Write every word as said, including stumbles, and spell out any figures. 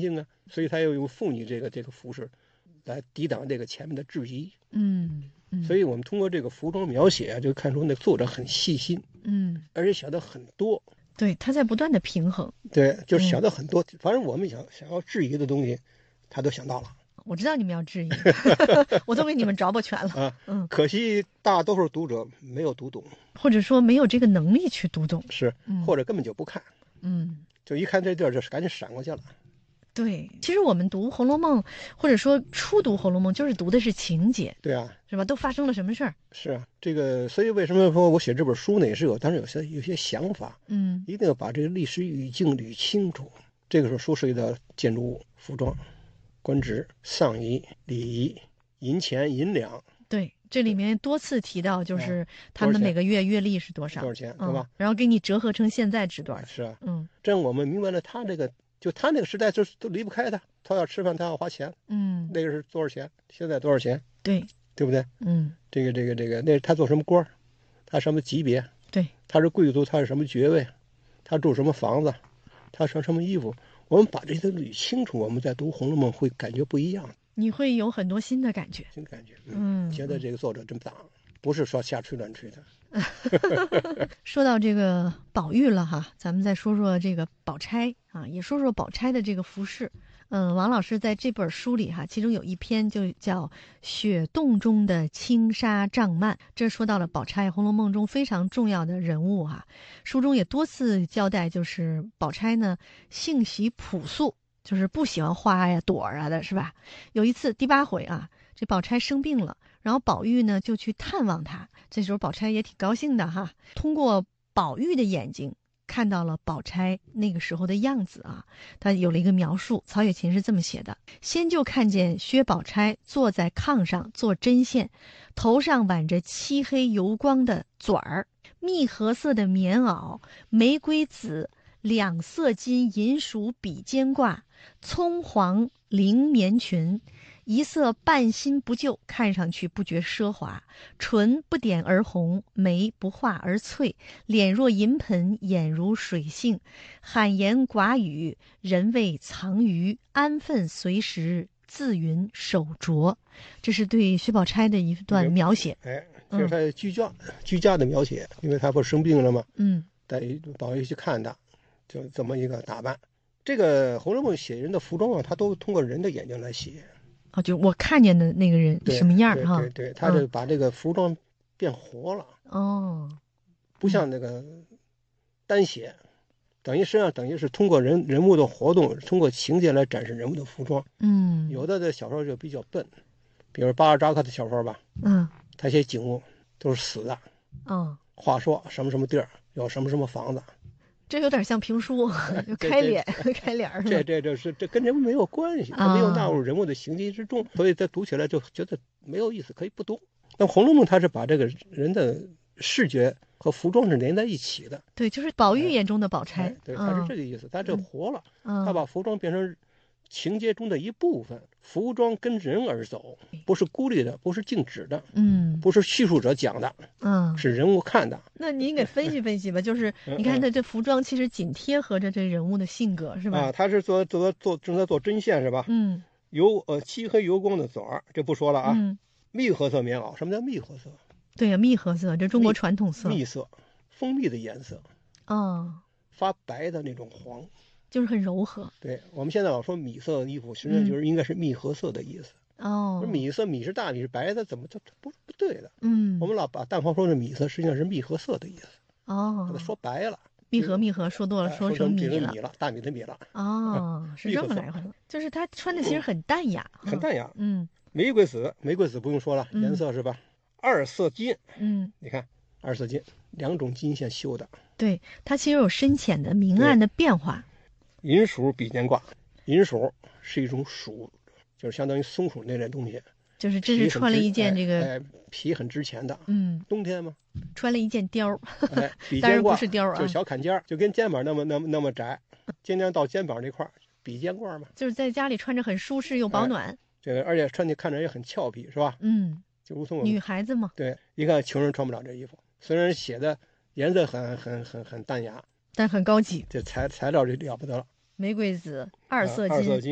性啊，所以他要用妇女这个这个服饰来抵挡这个前面的质疑。 嗯嗯， 所以我们通过这个服装描写啊，就看出那作者很细心， 嗯， 而且想的很多。 对，他在不断的平衡。 对，就是想的很多，嗯、反正我们想想要质疑的东西，他都想到了。 我知道你们要质疑，我都给你们着不全了啊。 嗯， 可惜大多数读者没有读懂， 或者说没有这个能力去读懂， 是，嗯、或者根本就不看， 嗯， 就一看这地儿就赶紧闪过去了。 对，其实我们读《红楼梦》，或者说初读《红楼梦》，就是读的是情节。 对啊， 是吧？都发生了什么事儿？ 是啊，这个，所以为什么说我写这本书呢？也是有，当然有些有些想法， 嗯， 一定要把这个历史语境捋清楚。这个时候书涉及到建筑物、服装、官职、丧仪、礼仪、银钱、银两。 对，这里面多次提到，就是他们每个月月历是多少， 多少钱，对吧？ 嗯？然后给你折合成现在值多少？ 是啊， 嗯， 这样我们明白了，他这个就他那个时代就都离不开他，他要吃饭，他要花钱， 嗯， 那个是多少钱？现在多少钱？ 对， 对不对？ 嗯， 这个这个这个，那他做什么官？他什么级别？ 对， 他是贵族，他是什么爵位？他住什么房子？他穿什么衣服？我们把这些捋清楚，我们在读《红楼梦》会感觉不一样。 你会有很多新的感觉， 新感觉，嗯，觉得这个作者真棒，不是说瞎吹乱吹的。 说到这个宝玉了哈，咱们再说说这个宝钗啊，也说说宝钗的这个服饰。嗯，王老师在这本书里哈，其中有一篇就叫《雪洞中的轻纱帐幔》，这说到了宝钗，《红楼梦》中非常重要的人物哈。书中也多次交代，就是宝钗呢性喜朴素，就是不喜欢花呀朵啊的，是吧？有一次第八回啊，这宝钗生病了，然后宝玉呢就去探望她，这时候宝钗也挺高兴的哈，通过宝玉的眼睛看到了宝钗那个时候的样子啊，他有了一个描述，曹雪芹是这么写的：先就看见薛宝钗坐在炕上做针线，头上挽着漆黑油光的嘴儿，蜜合色的棉袄，玫瑰紫两色金银鼠比肩褂，葱黄绫棉裙，一色半新不旧，看上去不觉奢华，唇不点而红，眉不画而翠，脸若银盆，眼如水杏，罕言寡语，人未藏于，安分随时，自云手镯。这是对薛宝钗的一段描写。 哎，这是他居家、嗯、居家的描写，因为他不是生病了吗？ 嗯， 带宝玉去看他，就这么一个打扮。这个《红楼梦》写人的服装啊，他都通过人的眼睛来写。 哦，就我看见的那个人什么样哈？ 对对对，他就把这个服装变活了。 哦、嗯， 不像那个单写，等于实际上等于是通过人人物的活动，通过情节来展示人物的服装。 嗯， 有的的小说就比较笨，比如巴尔扎克的小说吧， 嗯， 他写景物都是死的。 嗯， 话说什么什么地儿有什么什么房子。 这有点像评书，就开脸开脸儿。 这这这是这跟人物没有关系，他没有纳入人物的行迹之中，所以他读起来就觉得没有意思，可以不读。那《红楼梦》它是把这个人的视觉和服装是连在一起的。 对，就是宝玉眼中的宝钗。 哎、对，他是这个意思，他这活了，他把服装变成情节中的一部分，服装跟人而走，不是孤立的，不是静止的， 嗯， 不是叙述者讲的， 嗯， 是人物看的。 那您给分析分析吧，就是你看他这服装其实紧贴合着这人物的性格，是吧？ 啊，他是做做做正在做针线是吧？ 嗯， 油呃漆黑油光的嘴儿，这不说了啊。 嗯， 蜜合色棉袄，什么叫蜜合色？ 对呀、啊，蜜合色，这中国传统色。 蜜色，蜂蜜的颜色。 哦， 发白的那种黄。 就是很柔和。 对，我们现在老说米色的衣服，实际上就是应该是蜜合色的意思。 哦、 嗯，米色，米是大，米是白的，怎么这不不对的？ 嗯， 我们老把淡黄说是米色，实际上是蜜合色的意思。 哦， 把它说白了， 蜜合蜜合说多了， 哎、 说成米了，米了，大米的米了。 哦，是这么来回的，就是他穿的其实很淡雅， 嗯、很淡雅。 嗯， 玫瑰紫，玫瑰紫不用说了，颜色是吧？嗯、二色金， 嗯， 你看二色金，两种金线绣的。 对，它其实有深浅的、明暗的变化。 银鼠比肩褂，银鼠是一种鼠，就是相当于松鼠那类东西。 就是这是穿了一件这个， 哎，皮很值钱的。 嗯， 冬天嘛， 穿了一件貂， 哎，比当肩褂然不是貂啊， 就是小坎肩，就跟肩膀那么那么那么窄，尽量到肩膀这块比肩褂嘛。 就是在家里穿着很舒适又保暖。 哎、这个而且穿起看着也很俏皮，是吧？ 嗯， 就如同女孩子嘛。 对，一看穷人穿不了这衣服，虽然写的颜色很很很很淡雅。 但很高级， 这材材料就了不得了， 玫瑰紫，二色金。 啊、二色金